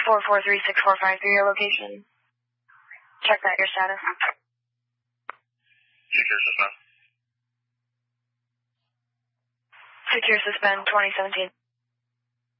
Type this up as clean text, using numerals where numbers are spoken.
443-6453, your location. Check that, your status. Secure suspend. Secure suspend 2017.